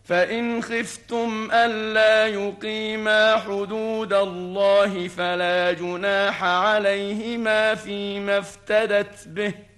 فإن خفتم ألا يقيما حدود الله فلا جناح عليهما فيما افتدت به،